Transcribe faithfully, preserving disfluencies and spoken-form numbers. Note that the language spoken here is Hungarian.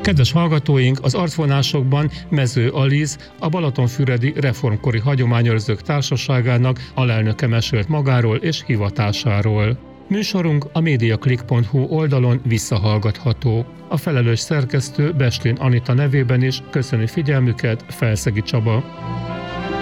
Kedves hallgatóink, az arcvonásokban Mező Aliz, a Balatonfüredi Reformkori Hagyományőrzők Társaságának alelnöke mesélt magáról és hivatásáról. Műsorunk a mediaclick pont hu oldalon visszahallgatható. A felelős szerkesztő Beslin Anita nevében is köszöni figyelmüket Felszegi Csaba.